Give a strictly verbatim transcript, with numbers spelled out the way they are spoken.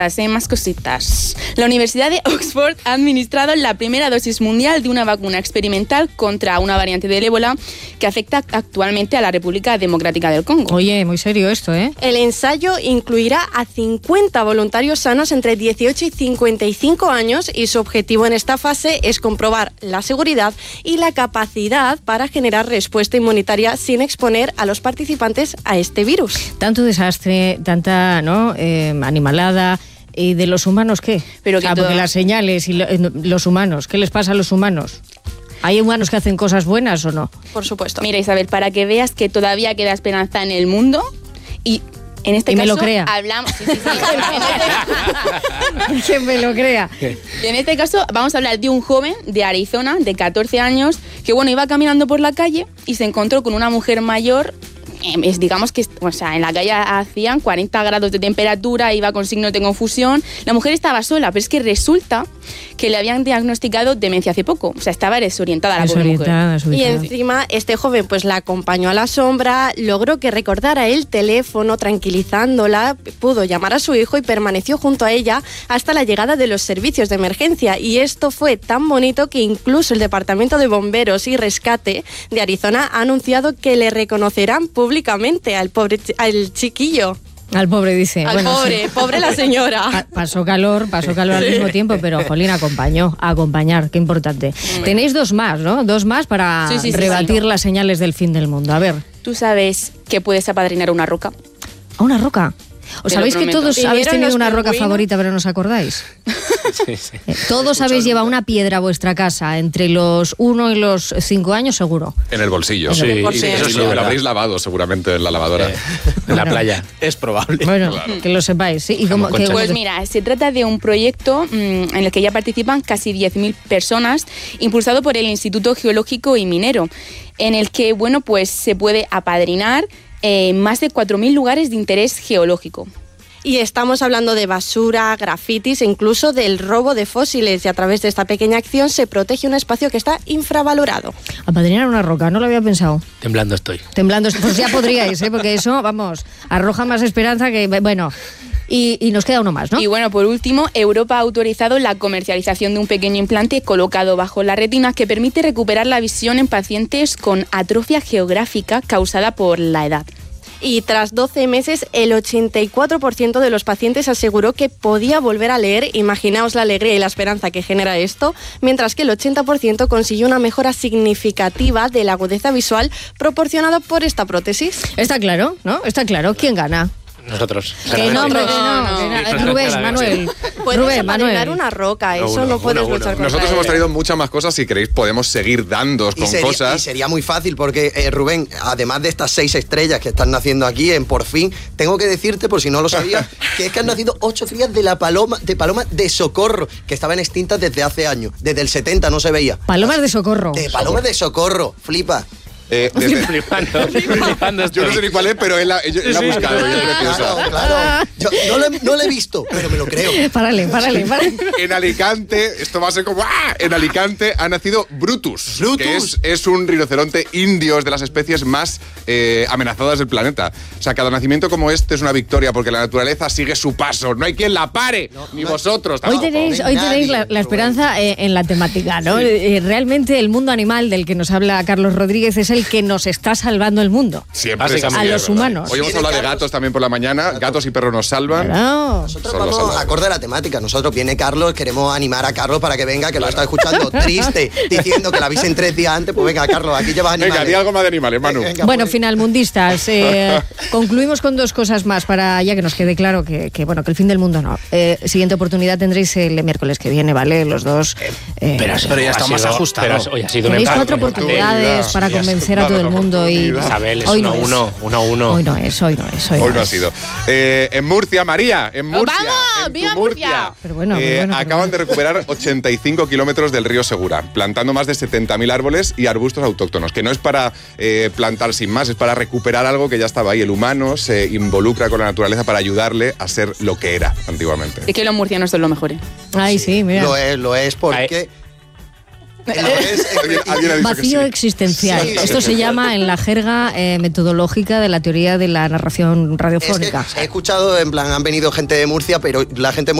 Más cositas. La Universidad de Oxford ha administrado la primera dosis mundial de una vacuna experimental contra una variante del ébola que afecta actualmente a la República Democrática del Congo. Oye, muy serio esto, ¿eh? El ensayo incluirá a cincuenta voluntarios sanos entre dieciocho y cincuenta y cinco años y su objetivo en esta fase es comprobar la seguridad y la capacidad para generar respuesta inmunitaria sin exponer a los participantes a este virus. Tanto desastre, tanta ¿no? eh, animalada. ¿Y de los humanos qué? Pero que ah, todo... porque las señales y lo, los humanos, ¿qué les pasa a los humanos? ¿Hay humanos que hacen cosas buenas o no? Por supuesto. Mira, Isabel, para que veas que todavía queda esperanza en el mundo y en este y caso me lo crea. hablamos... Sí, sí, sí. Que me lo crea. Y en este caso vamos a hablar de un joven de Arizona de catorce años que bueno, iba caminando por la calle y se encontró con una mujer mayor. Es, digamos que o sea, en la calle hacían cuarenta grados de temperatura, iba con signos de confusión. La mujer estaba sola, pero es que resulta que le habían diagnosticado demencia hace poco. O sea, estaba desorientada la pobre mujer. Desorientada. Y encima este joven pues la acompañó a la sombra, logró que recordara el teléfono tranquilizándola, pudo llamar a su hijo y permaneció junto a ella hasta la llegada de los servicios de emergencia. Y esto fue tan bonito que incluso el Departamento de Bomberos y Rescate de Arizona ha anunciado que le reconocerán públicamente públicamente al pobre al chiquillo. Al pobre, dice. Al bueno, pobre, sí. pobre la señora. Pa- pasó calor, pasó calor al mismo tiempo, pero Jolín acompañó, a acompañar, qué importante. Bueno. Tenéis dos más, ¿no? Dos más para sí, sí, sí, rebatir sí, no. las señales del fin del mundo. A ver. ¿Tú sabes que puedes apadrinar una roca? ¿A una roca? ¿Os sabéis que todos habéis tenido una roca favorita pero no os acordáis? Sí, sí. Eh, todos habéis llevado una piedra a vuestra casa entre los uno y los cinco años, seguro. En el bolsillo. Sí, y, sí, eso sí, sí, lo verdad. habréis lavado seguramente en la lavadora. Eh, en la playa. Es probable. Bueno, Claro. que lo sepáis. ¿Sí? ¿Y cómo, Como que, concha. Pues mira, se trata de un proyecto mmm, en el que ya participan casi diez mil personas, impulsado por el Instituto Geológico y Minero, en el que, bueno, pues se puede apadrinar eh, más de cuatro mil lugares de interés geológico. Y estamos hablando de basura, grafitis e incluso del robo de fósiles. Y a través de esta pequeña acción se protege un espacio que está infravalorado. apadrinar una roca, no lo había pensado. Temblando estoy. Temblando, pues ya podríais, ¿eh? Porque eso, vamos, arroja más esperanza que... Bueno, y, y nos queda uno más, ¿no? Y bueno, por último, Europa ha autorizado la comercialización de un pequeño implante colocado bajo la retina que permite recuperar la visión en pacientes con atrofia geográfica causada por la edad. Y tras doce meses, el ochenta y cuatro por ciento de los pacientes aseguró que podía volver a leer. Imaginaos la alegría y la esperanza que genera esto, mientras que el ochenta por ciento consiguió una mejora significativa de la agudeza visual proporcionada por esta prótesis. Está claro, ¿no? Está claro. ¿Quién gana? Nosotros. Que no, hombre, que no. No, que no. no. Rubén, Manuel. Puedes Rubén, apadrinar Manuel. una roca, eso Uno, no puedes uno, luchar uno. contra Nosotros ello. hemos traído muchas más cosas. Si queréis, podemos seguir dándos Y con sería, y cosas. sería muy fácil porque, eh, Rubén, además de estas seis estrellas que están naciendo aquí en Por Fin, tengo que decirte, por si no lo sabías, que es que han nacido ocho crías de la paloma de paloma de Socorro, que estaban extintas desde hace años. Desde el setenta no se veía. Palomas de socorro. De palomas de Socorro, flipa. Eh, desde- Flipando, flipando yo no sé estoy. ni cuál es, pero él la, él- él la ha buscado. y es preciosa. Claro, claro. Yo no lo, he, no lo he visto, pero me lo creo. Párale, párale, párale. En Alicante, esto va a ser como ¡ah! En Alicante ha nacido Brutus, Brutus. que es, es un rinoceronte indio, es de las especies más eh, amenazadas del planeta. O sea, cada nacimiento como este es una victoria porque la naturaleza sigue su paso. No hay quien la pare, ni vosotros. Hoy tampoco. tenéis, no hay hoy tenéis nadie, la, la Rubén. esperanza eh, en la temática, ¿no? Eh, realmente el mundo animal del que nos habla Carlos Rodríguez es el que nos está salvando el mundo. Siempre es Básicamente, así, a es los verdad. humanos. Hoy hemos hablado de gatos también por la mañana. Gatos y perros nos salvan. Claro. Nosotros Son los vamos salvadores. acorde a la temática. Nosotros viene Carlos, queremos animar a Carlos para que venga, que lo está escuchando triste, diciendo que la avisen tres días antes. Pues venga, Carlos, aquí llevas animales. Venga, di algo más de animales, Manu. Venga, Bueno, pues. finalmundistas, eh, concluimos con dos cosas más para ya que nos quede claro que, que, bueno, que el fin del mundo no. Eh, siguiente oportunidad tendréis el miércoles que viene, ¿vale? Los dos. eh, Pero, Pero ya ha está más sido- ajustado. pero has- hoy ha sido un tenéis empate. cuatro oportunidades para Ya convencer a está, todo el la mundo y oportunidad. Isabel, es hoy uno no es. uno, uno uno. Hoy no es, hoy no es. Hoy, Hoy no no ha es. sido. Eh, en Murcia, María, en Murcia. ¡Vamos! en tu ¡Viva Murcia! Pero bueno, Eh, pero bueno, pero acaban bueno. de recuperar ochenta y cinco kilómetros del río Segura, plantando más de setenta mil árboles y arbustos autóctonos, que no es para eh, plantar sin más, es para recuperar algo que ya estaba ahí. El humano se involucra con la naturaleza para ayudarle a ser lo que era antiguamente. Es que los murcianos son los mejores. Ay, sí, mira. Lo es, lo es porque... En lo que es- Alguien- alguien ha dicho que Vacío sí. existencial. Sí. Esto se llama en la jerga eh, metodológica de la teoría de la narración Es que radiofónica. he escuchado, en plan, han venido gente de Murcia, pero la gente de